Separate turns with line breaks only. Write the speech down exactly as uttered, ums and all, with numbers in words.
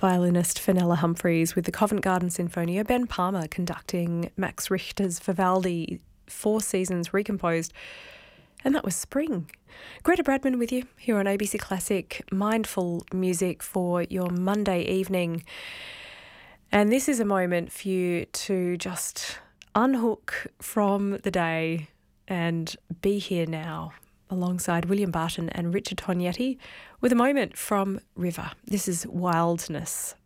violinist Fenella Humphreys with the Covent Garden Sinfonia, Ben Palmer conducting Max Richter's Vivaldi Four Seasons recomposed, and that was Spring. Greta Bradman with you here on A B C Classic, mindful music for your Monday evening. And this is a moment for you to just unhook from the day and be here now alongside William Barton and Richard Tognetti with a moment from River. This is Wildness.